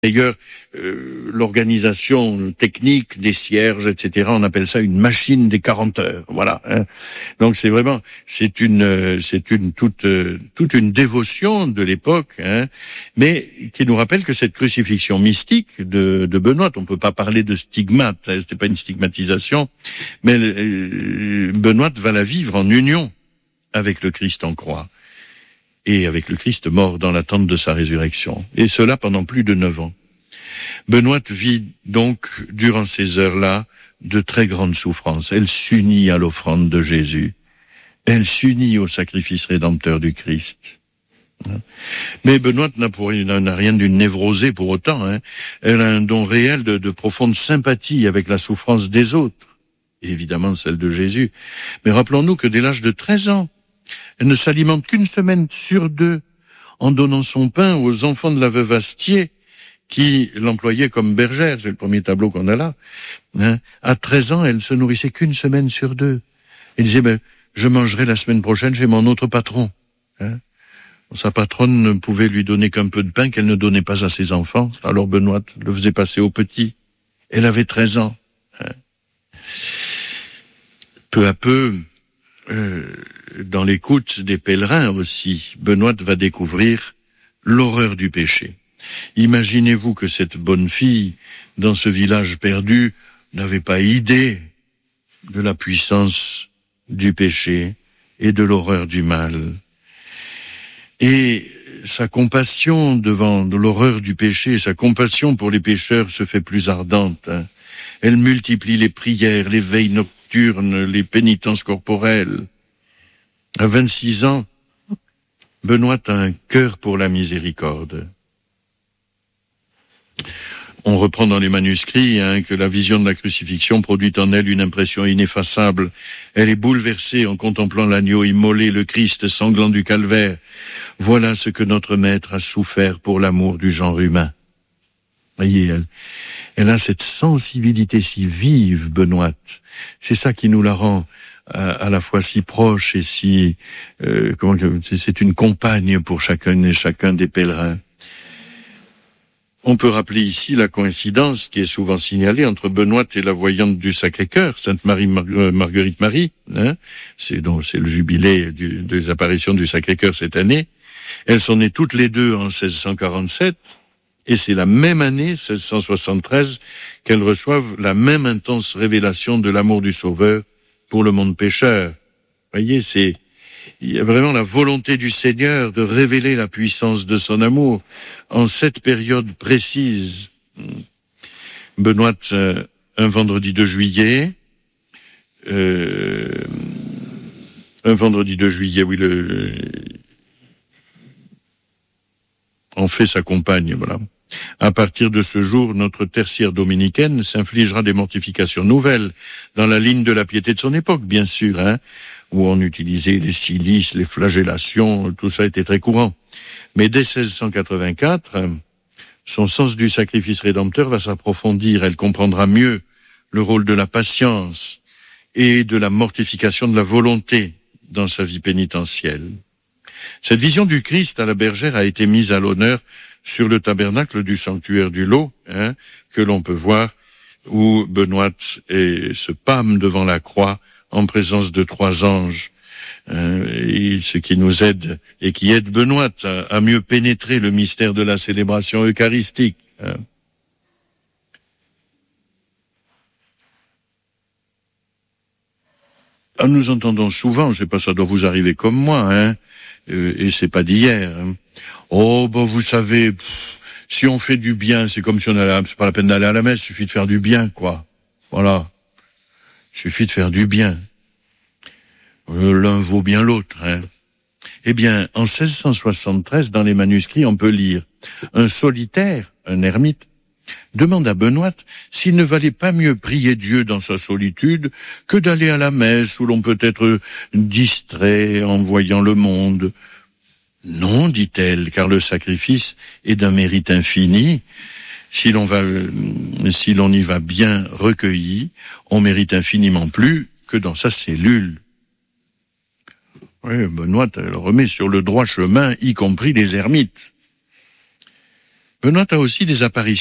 D'ailleurs, l'organisation technique des cierges, etc., on appelle ça une machine des 40 heures. Voilà. Hein. Donc c'est vraiment, toute une dévotion de l'époque, hein, mais qui nous rappelle que cette crucifixion mystique de Benoît, on peut pas parler de stigmate, hein, c'était pas une stigmatisation, mais Benoît va la vivre en union avec le Christ en croix et avec le Christ mort dans l'attente de sa résurrection. Et cela pendant plus de 9 ans. Benoît vit donc, durant ces heures-là, de très grandes souffrances. Elle s'unit à l'offrande de Jésus. Elle s'unit au sacrifice rédempteur du Christ. Mais Benoît n'a rien d'une névrosée pour autant. Hein. Elle a un don réel de profonde sympathie avec la souffrance des autres. Et évidemment celle de Jésus. Mais rappelons-nous que dès l'âge de 13 ans, elle ne s'alimente qu'une semaine sur 2 en donnant son pain aux enfants de la veuve Astier, qui l'employait comme bergère. C'est le premier tableau qu'on a là. Hein. À 13 ans, elle se nourrissait qu'une semaine sur 2. Elle disait, je mangerai la semaine prochaine chez mon autre patron. Hein. Sa patronne ne pouvait lui donner qu'un peu de pain qu'elle ne donnait pas à ses enfants. Alors Benoît le faisait passer aux petits. Elle avait 13 ans. Hein. Peu à peu, dans l'écoute des pèlerins aussi, Benoît va découvrir l'horreur du péché. Imaginez-vous que cette bonne fille, dans ce village perdu, n'avait pas idée de la puissance du péché et de l'horreur du mal. Et sa compassion devant l'horreur du péché, sa compassion pour les pécheurs se fait plus ardente. Hein. Elle multiplie les prières, les veilles nocturnes, les pénitences corporelles. À 26 ans, Benoît a un cœur pour la miséricorde. On reprend dans les manuscrits que la vision de la crucifixion produit en elle une impression ineffaçable. Elle est bouleversée en contemplant l'agneau immolé, le Christ sanglant du calvaire. Voilà ce que notre Maître a souffert pour l'amour du genre humain. Voyez, elle a cette sensibilité si vive, Benoît. C'est ça qui nous la rend à la fois si proche et si c'est une compagne pour chacun et chacun des pèlerins. On peut rappeler ici la coïncidence qui est souvent signalée entre Benoît et la voyante du Sacré-Cœur, Sainte Marie Marguerite Marie. Hein. C'est le jubilé des apparitions du Sacré-Cœur cette année. Elles sont nées toutes les deux en 1647, et c'est la même année, 1673, qu'elles reçoivent la même intense révélation de l'amour du Sauveur pour le monde pécheur. Voyez, il y a vraiment la volonté du Seigneur de révéler la puissance de son amour en cette période précise. Benoît, un vendredi de juillet, en fait sa compagne, voilà. À partir de ce jour, notre tertiaire dominicaine s'infligera des mortifications nouvelles, dans la ligne de la piété de son époque, bien sûr, hein, où on utilisait les cilices, les flagellations, tout ça était très courant. Mais dès 1684, son sens du sacrifice rédempteur va s'approfondir. Elle comprendra mieux le rôle de la patience et de la mortification de la volonté dans sa vie pénitentielle. Cette vision du Christ à la bergère a été mise à l'honneur sur le tabernacle du sanctuaire du Lot, hein, que l'on peut voir, où Benoît se pâme devant la croix en présence de 3 anges, et ce qui nous aide et qui aide Benoît à mieux pénétrer le mystère de la célébration eucharistique. Hein. Nous entendons souvent, je sais pas, ça doit vous arriver comme moi, hein, et c'est pas d'hier. Hein. Oh, vous savez, si on fait du bien, c'est comme si c'est pas la peine d'aller à la messe, il suffit de faire du bien, quoi. Voilà. Il suffit de faire du bien. L'un vaut bien l'autre, hein. Eh bien, en 1673, dans les manuscrits, on peut lire un solitaire, un ermite, demande à Benoît s'il ne valait pas mieux prier Dieu dans sa solitude que d'aller à la messe où l'on peut être distrait en voyant le monde. Non, dit-elle, car le sacrifice est d'un mérite infini. Si l'on y va bien recueilli, on mérite infiniment plus que dans sa cellule. Oui, Benoît elle remet sur le droit chemin, y compris les ermites. Benoît a aussi des apparitions